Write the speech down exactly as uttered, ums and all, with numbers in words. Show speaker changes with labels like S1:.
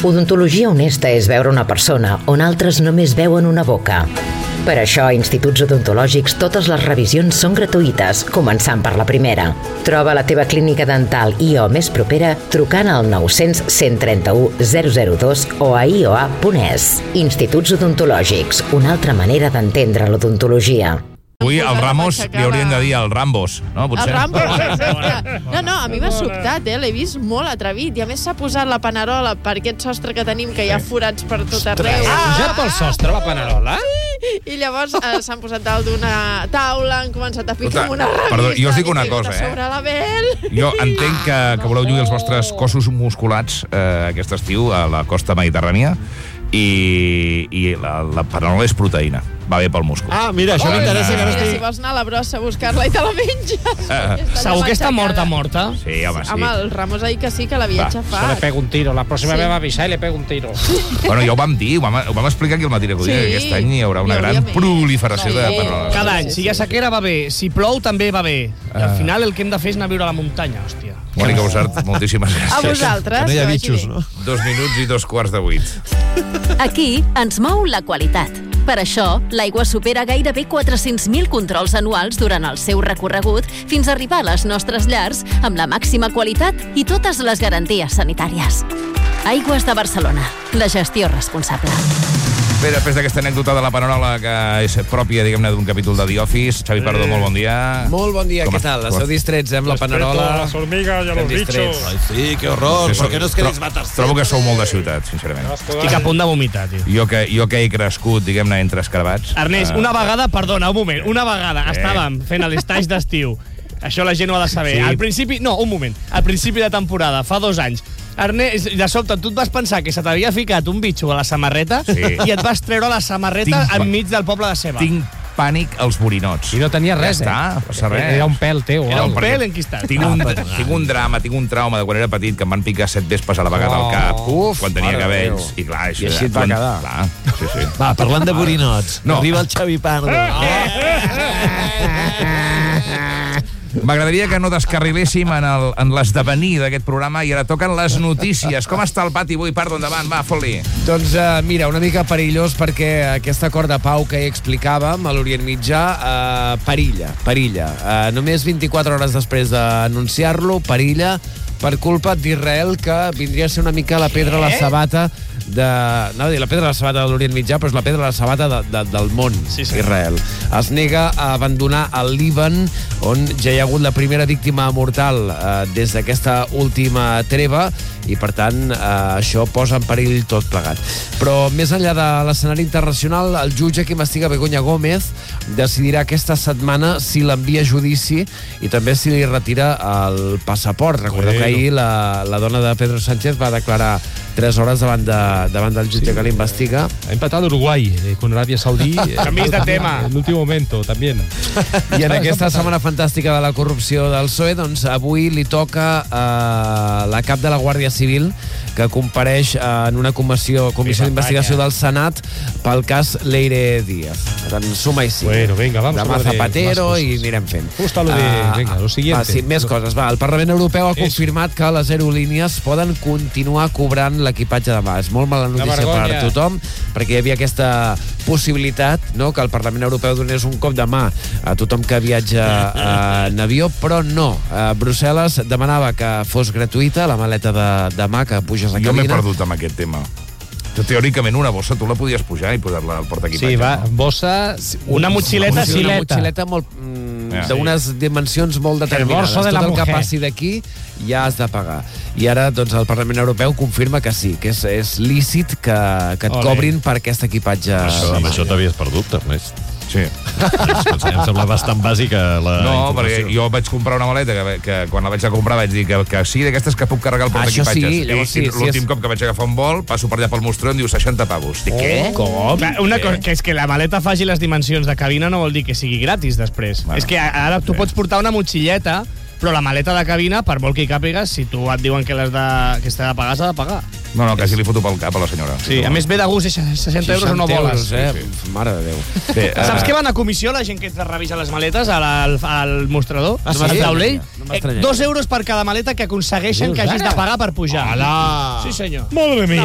S1: Odontologia honesta és veure una persona on altres només veuen una boca. Per això, a Instituts Odontològics totes les revisions són gratuïtes, començant per la primera. Troba la teva clínica dental I O més propera trucant al nou cents, cent trenta-u, zero zero dos o a i o a punt es. Instituts Odontològics, una altra manera d'entendre l'odontologia.
S2: Avui al Ramos li haurien de dir el Rambos, no? Potser.
S3: El Rambos, exacte. No, no, a mi m'ha sobtat, eh? L'he vist molt atrevit. I a més s'ha posat la panerola per aquest sostre que tenim, que hi ha forats per tot arreu.
S4: Ha pujat pel sostre la panerola?
S3: I llavors eh, s'han posat dalt d'una taula, han començat a ficar amb una revista.
S2: Perdó, jo us dic una cosa, eh?
S3: Sobre la Bel.
S2: Jo entenc que, que voleu lluir els vostres cossos musculats eh, aquest estiu a la costa mediterrània i, i la, la panerola és proteïna. Va bé pel múscul.
S4: Ah, mira, això m'interessa que ara
S3: Mira,
S4: estic...
S3: si vols anar a la brossa a buscar-la i te la menges.
S2: Ah.
S4: Segur que està morta, morta?
S2: Sí, home, sí.
S3: Home, el Ramos ha dit que sí, que l'havia aixafat.
S4: Yo le pego un tiro. La próxima
S3: Sí.
S4: vez va a avisar y le pego un tiro.
S2: Bueno, ja ho vam dir, ho vam, ho vam explicar aquí al Matí de Codina,
S3: Sí,
S2: que aquest any hi haurà una
S3: hi hauria
S2: gran
S3: més.
S2: proliferació
S3: Sí.
S2: de paneroles.
S5: Cada any, si hi ha sequera va bé, si plou també va bé. I al
S2: Ah.
S5: final el que hem de fer és anar a viure a la muntanya, hòstia.
S2: Mònica Usart, moltíssimes gràcies.
S3: A vosaltres.
S4: Que no hi ha
S3: que vagi
S4: bitxos,
S3: bé.
S4: no?
S2: Dos minuts i dos quarts de vuit.
S6: Aquí ens mou la qualitat. Per això, l'aigua supera gairebé quatre-cents mil controls anuals durant el seu recorregut fins a arribar a les nostres llars amb la màxima qualitat i totes les garanties sanitàries. Aigües de Barcelona. La gestió responsable.
S2: Bé, després d'aquesta anècdota de la panerola que és pròpia, diguem-ne, d'un capítol de The Office, Xavi Pardo, molt bon dia.
S7: Molt bon dia,
S2: Com
S7: què
S2: es-
S7: tal?
S2: com
S7: Esteu
S2: es-
S7: distrets, eh, amb la panerola?
S8: A las hormigas y a los
S7: Estem distrets.
S8: bichos.
S4: Ai, sí, qué horror.
S2: Sí,
S4: ¿Por qué no os queréis
S2: tro-
S4: matar?
S2: Trobo que sou molt de ciutat, sincerament.
S5: Estic a punt de vomitar, tio.
S2: Jo que, jo que he crescut, diguem-ne, entre escarabats.
S5: Ernest,
S2: eh,
S5: una vegada, perdona, un moment, una vegada
S2: Eh.
S5: estàvem fent l'estatge d'estiu. Això la gent ho ha de saber.
S2: Sí.
S5: Al principi, no, un moment, al principi de temporada, fa dos anys, Ernest, de sobte, tu et vas pensar que se t'havia ficat un bitxo a la samarreta
S2: Sí.
S5: i et vas treure la samarreta
S2: Tinc-
S5: enmig del poble de Seva.
S2: Tinc pànic als borinots.
S4: I no tenia res,
S2: ja està,
S4: eh?
S2: passa res.
S4: Era un pèl teu.
S5: Era un
S4: o
S5: pèl
S4: alguna
S5: enquistat.
S2: Tinc un, tinc un drama, tinc un trauma de quan era petit, que em van picar set vespes a la vegada al cap,
S4: Uf,
S2: quan tenia
S4: mare
S2: cabells.
S4: de
S2: I clar, això
S7: I així et va
S2: quan-
S7: quedar.
S2: Clar, sí, sí.
S4: Va, parlant de borinots.
S2: No.
S4: Arriba el Xavi Pardo.
S2: M'agradaria que no descarriléssim en el- en l'esdevenir d'aquest programa i ara toquen les notícies. Com està el pati avui? Pardo, endavant, va, fot-li.
S7: Doncs uh, mira, una mica perillós perquè aquest acord de pau que hi explicàvem a l'Orient Mitjà uh, perilla, perilla. Uh, només vint-i-quatre hores després d'anunciar-lo, perilla per culpa d'Israel, que vindria a ser una mica la pedra a la sabata de... No, dir la pedra a la sabata de l'Orient Mitjà, però és la pedra a la sabata de, de, del món,
S5: Sí, sí.
S7: Israel. Es nega a abandonar el Líban, on ja hi ha hagut la primera víctima mortal eh, des d'aquesta última treva, i per tant eh, això posa en perill tot plegat. Però més enllà de l'escenari internacional, el jutge que investiga Begoña Gómez decidirà aquesta setmana si l'envia a judici i també si li retira el passaport. Recordeu que ahir la, la dona de Pedro Sánchez va declarar tres hores davant, de, davant del jutge que l'investiga.
S9: Ha empatado Uruguay eh, con Arabia Saudí. eh,
S5: Canvis de tema.
S9: En el último momento, también.
S7: I en aquesta setmana fantàstica de la corrupció del P S O E, doncs avui li toca a la cap de la Guàrdia Civil, que compareix en una comissió, comissió d'investigació del Senat pel cas Leire Díaz. Per tant, suma i sí.
S9: Bueno, venga, vamos a
S7: Demà
S9: hablar de
S7: Zapatero
S9: más
S7: i
S9: cosas.
S7: anirem fent.
S9: Justo lo de- venga, lo siguiente.
S7: Va, sí, més
S9: Lo-
S7: coses. Va, el Parlament Europeu ha
S9: Eso.
S7: confirmat que les aerolínies poden continuar cobrant l'equipatge de mà. És molt mala notícia per
S9: vergonya.
S7: tothom, perquè hi havia aquesta possibilitat, no?, que el Parlament Europeu donés un cop de mà a tothom que viatja eh, en avió, però no. Eh, Brussel·les demanava que fos gratuïta la maleta de, de mà que puges a
S2: Jo m'he
S7: cabina.
S2: perdut amb aquest tema. Que teòricament una bossa tu la podies pujar i posar-la al portaequipatge.
S9: Sí, va,
S2: no?
S9: bossa...
S5: Una motxileta,
S7: Sí, una
S9: Motxileta.
S7: motxileta molt, mm,
S2: Ja.
S7: d'unes dimensions molt determinades.
S4: bolso de la
S7: Tot el que
S4: mujer.
S7: passi d'aquí ja has de pagar. I ara doncs, el Parlament Europeu confirma que sí, que és, és lícit que, que et
S5: Ole.
S7: cobrin per aquest equipatge.
S10: Això, amb això t'havies perdut, Ernest.
S2: Sí.
S10: Em sembla bastant bàsica la
S2: No,
S10: informació.
S2: perquè jo vaig comprar una maleta que, que quan la vaig a comprar vaig dir que, que sí, d'aquestes que puc carregar el
S7: Això
S2: portaequipatges.
S7: sí, llavors sí,
S2: I
S7: sí,
S2: l'últim
S7: és-
S2: cop que vaig agafar un vol, passo per allà pel mostró i em diu seixanta pavos. Dic, què?
S5: Com? Una cosa, que és que la maleta faci les dimensions de cabina no vol dir que sigui gratis després.
S2: Bueno,
S5: és que ara tu
S2: sí.
S5: pots portar una motxilleta, però la maleta de cabina, per molt que hi càpigues, si tu et diuen que l'has de, que s'ha de pagar, s'ha de pagar.
S2: No, no, quasi li foto pel cap a la senyora.
S5: Sí, a més ve de gust, seixanta euros o no voles.
S7: euros, eh?
S2: Sí, sí.
S7: Mare de Déu.
S2: Bé,
S5: Saps
S2: eh,
S5: que van a comissió la gent que et revisa les maletes al, al, al mostrador?
S7: Ah, sí?
S5: Al taulell?
S7: No m'estranyaria.
S5: Eh, dos euros per cada maleta que aconsegueixen que hagis de pagar per pujar.
S4: Hola!
S5: Sí, senyor.
S9: Madre mía.